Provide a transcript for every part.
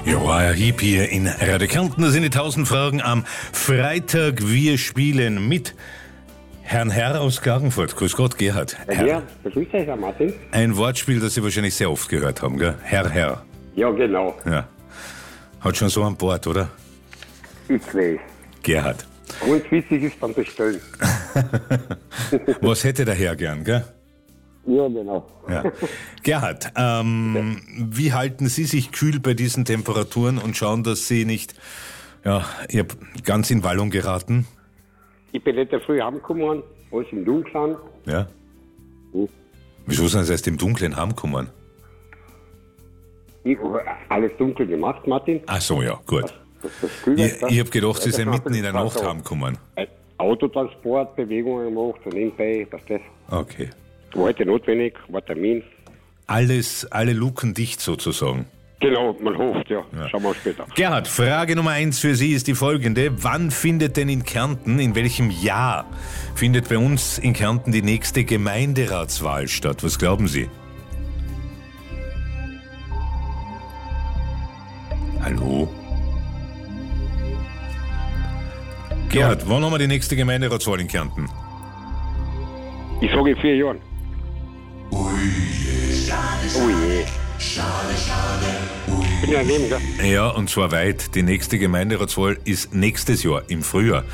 Ja, ein Hieb hier in Radio Kärnten. Das sind die 1000 Fragen am Freitag. Wir spielen mit Herrn Herr aus Klagenfurt. Grüß Gott, Gerhard. Ja, begrüß dich, Herr Martin. Ein Wortspiel, das Sie wahrscheinlich sehr oft gehört haben, gell? Herr. Ja, genau. Ja. Hat schon so an Bord, oder? Ich weiß. Gerhard. Und wichtig ist beim Bestellen. Was hätte der Herr gern, gell? Ja, genau. Ja. Gerhard, wie halten Sie sich kühl bei diesen Temperaturen und schauen, dass Sie nicht ganz in Wallung geraten? Ich bin nicht früh heimgekommen, alles im Dunkeln. Ja. Wieso sind Sie erst im Dunkeln heimgekommen? Ich habe alles dunkel gemacht, Martin. Ach so, ja, gut. Ich Ich habe gedacht, Sie sind mitten in der Nacht heimgekommen. Autotransport, Bewegungen gemacht und nebenbei, was das. Okay. War heute notwendig, war Termin. Alle Luken dicht sozusagen. Genau, man hofft, ja. Schauen wir später. Gerhard, Frage Nummer 1 für Sie ist die folgende. Wann findet denn in Kärnten, in welchem Jahr findet bei uns in Kärnten die nächste Gemeinderatswahl statt? Was glauben Sie? Hallo? Gerhard, wann haben wir die nächste Gemeinderatswahl in Kärnten? Ich sage in 4 Jahren. Oh je. Bin ja daneben, gell? Ja, und zwar weit. Die nächste Gemeinderatswahl ist nächstes Jahr, im Frühjahr.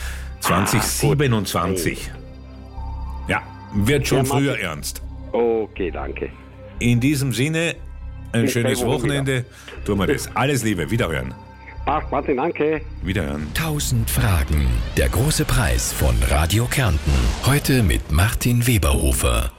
2027. Ja, wird schon früher ernst. Okay, danke. In diesem Sinne, ein Bis schönes 2 Wochen Wochenende. Tun wir das. Alles Liebe. Wiederhören. Passt, Martin, danke. Wiederhören. 1000 Fragen. Der große Preis von Radio Kärnten. Heute mit Martin Weberhofer.